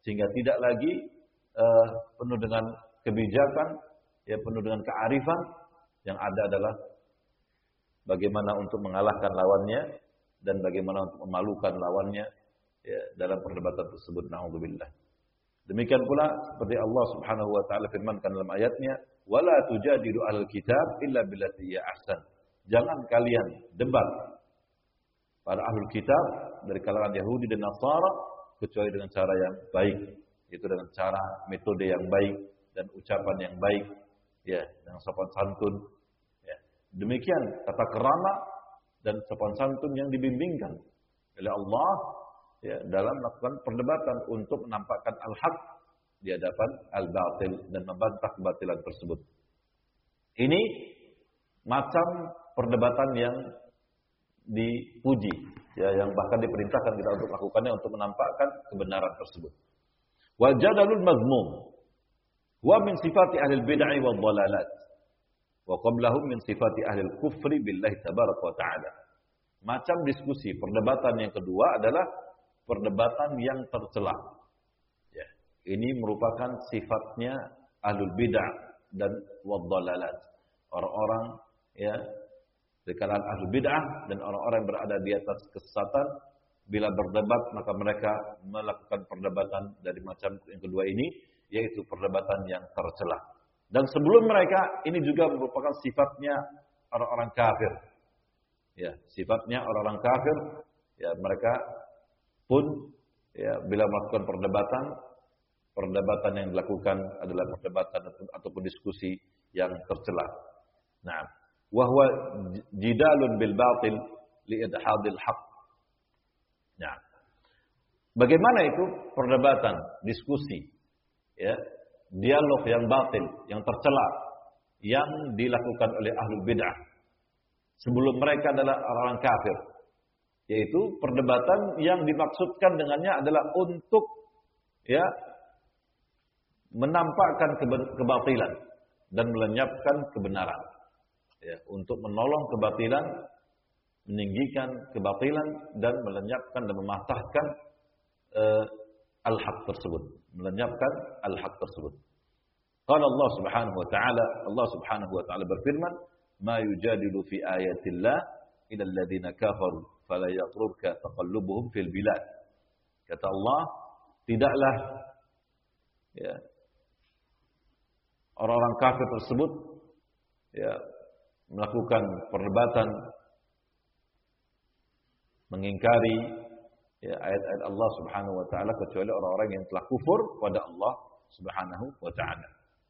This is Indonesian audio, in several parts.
sehingga tidak lagi penuh dengan kebijakan, ya penuh dengan kearifan. Yang ada adalah bagaimana untuk mengalahkan lawannya dan bagaimana untuk memalukan lawannya, ya, dalam perdebatan tersebut. Na'udzubillah. Demikian pula seperti Allah Subhanahu wa taala firmankan dalam ayatnya, "Wala tujadilu ahlul kitab illa billati hiya ahsan." Jangan kalian debat para ahlul kitab dari kalangan Yahudi dan Nasara kecuali dengan cara yang baik, yaitu dengan cara metode yang baik dan ucapan yang baik, ya, dengan sopan santun, ya. Demikian tata krama dan sopan santun yang dibimbingkan oleh Allah, ya, dalam melakukan perdebatan untuk menampakkan al-haq di hadapan al-batil dan membantah kebatilan tersebut. Ini macam perdebatan yang dipuji, ya, yang bahkan diperintahkan kita untuk melakukannya untuk menampakkan kebenaran tersebut. Wal jadalul mazmum wa min sifati ahli bid'ah wal dhalalat wa qablahum min sifati ahli kufri billahi tabaraka wa ta'ala. Macam diskusi perdebatan yang kedua adalah perdebatan yang tercela. Ya, ini merupakan sifatnya ahlul bid'ah dan wad-dhalalat. Orang-orang, ya, di kalangan ahlul bid'ah dan orang-orang yang berada di atas kesesatan, bila berdebat maka mereka melakukan perdebatan dari macam yang kedua ini, yaitu perdebatan yang tercela. Dan sebelum mereka ini juga merupakan sifatnya orang-orang kafir. Ya, sifatnya orang-orang kafir, ya, mereka pun, ya, bila melakukan perdebatan yang dilakukan adalah perdebatan ataupun diskusi yang tercela. Nah, wa huwa jidalun bil batil li idhadil haqq. Nah, bagaimana itu perdebatan, diskusi, ya, dialog yang batil, yang tercela, yang dilakukan oleh ahlul bid'ah sebelum mereka adalah orang kafir. Yaitu perdebatan yang dimaksudkan dengannya adalah untuk, ya, menampakkan kebatilan dan melenyapkan kebenaran. Ya, untuk menolong kebatilan, meninggikan kebatilan dan melenyapkan dan mematahkan al-haq tersebut, melenyapkan al-haq tersebut. Qala Allah Subhanahu wa taala, Allah Subhanahu wa taala berfirman, "Ma yujadilu fi ayatillah ila alladziina kafaru fala yaqrurka taqallubuhum fil bilad." Kata Allah, tidaklah, ya, orang-orang kafir tersebut, ya, melakukan perdebatan mengingkari, ya, ayat-ayat Allah Subhanahu wa taala kecuali orang-orang yang telah kufur pada Allah Subhanahu wa taala.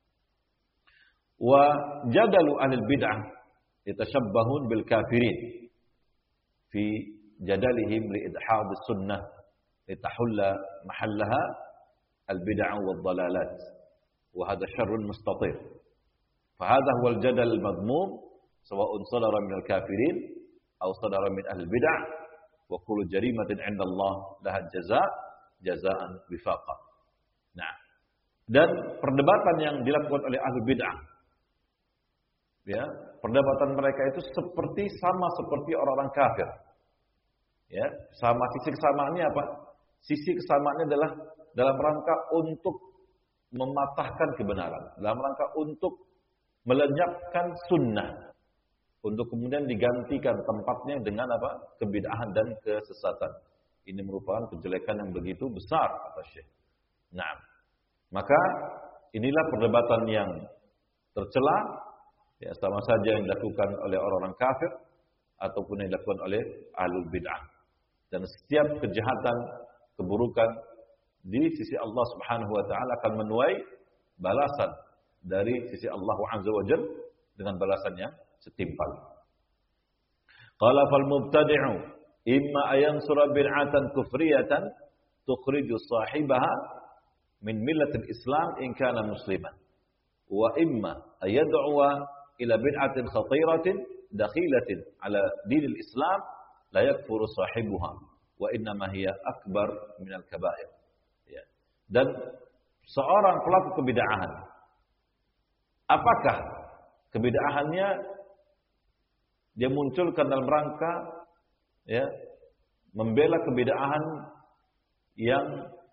Wa jadalu ahli bid'ah yatashabbahun bil kafirin fi jadalihim li idhad as-sunnah litahulla mahallaha al-bid'ah wad dhalalat wa hadha syarrun mustatir. Fa hadha huwa al-jadal al-madmum sawa'un sadara min al-kafirin aw sadara min ahli bid'ah wa kullu jarimatin 'inda Allah laha jazaan wifaqa. Nah, dan perdebatan yang dilakukan oleh ahli bid'ah, ya, perdebatan mereka itu sama seperti orang-orang kafir. Ya, sama sisi kesamaannya apa? Sisi kesamaannya adalah dalam rangka untuk mematahkan kebenaran, dalam rangka untuk melenyapkan sunnah, untuk kemudian digantikan tempatnya dengan apa? Kebid'ahan dan kesesatan. Ini merupakan kejelekan yang begitu besar, kata Syekh. Nah, maka inilah perdebatan yang tercela, ya, sama saja yang dilakukan oleh orang-orang kafir ataupun yang dilakukan oleh ahlul bid'ah. Dan setiap kejahatan, keburukan di sisi Allah Subhanahu wa taala akan menuai balasan dari sisi Allah Azza wa Jalla dengan balasan yang setimpal. Qala fal mubtadi'u imma ayansura bid'atan kufriyatan tukhriju sahibaha min millatil Islam in kana musliman wa imma ayad'uwa ila bid'atin khatiratin dakhilatin ala dinil Islam la yakfuru sahibuha wa innama hiya akbar minal kaba'ir. Ya. Dan seorang pelaku kebid'ahan, apakah kebid'ahannya dia munculkan dalam rangka, ya, membela kebid'ahan yang